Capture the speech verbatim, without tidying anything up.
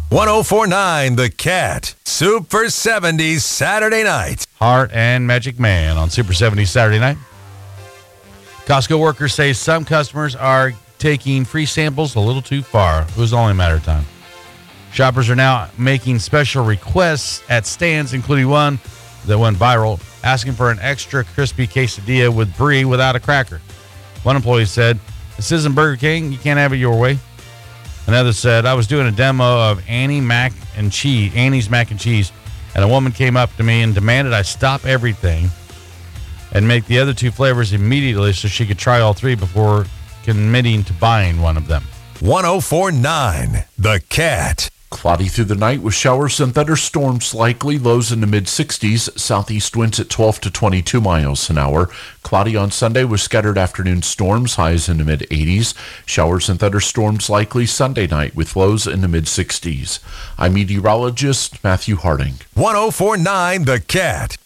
ten forty-nine The Cat. Super seventies Saturday night. Heart and Magic Man on Super seventies Saturday night. Costco workers say some customers are taking free samples a little too far. It was only a matter of time. Shoppers are now making special requests at stands, including one that went viral, asking for an extra crispy quesadilla with brie without a cracker. One employee said, "This isn't Burger King. You can't have it your way." Another said, "I was doing a demo of Annie mac and cheese, Annie's mac and cheese, and a woman came up to me and demanded I stop everything and make the other two flavors immediately so she could try all three before committing to buying one of them." ten forty-nine The Cat. Cloudy through the night with showers and thunderstorms likely. Lows in the mid-sixties. Southeast winds at twelve to twenty-two miles an hour. Cloudy on Sunday with scattered afternoon storms. Highs in the mid-eighties. Showers and thunderstorms likely Sunday night with lows in the mid-sixties. I'm meteorologist Matthew Harding. ten forty-nine The Cat.